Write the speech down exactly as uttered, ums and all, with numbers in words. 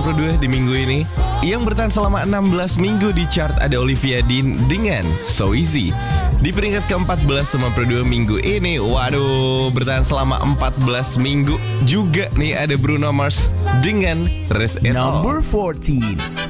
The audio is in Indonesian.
puluh dua di minggu ini. Yang bertahan selama enam belas minggu di chart ada Olivia Dean dengan So Easy. Di peringkat ke-empat belas sembilan puluh dua minggu ini, waduh, bertahan selama empat belas minggu juga nih ada Bruno Mars dengan Rest It All. Number fourteen.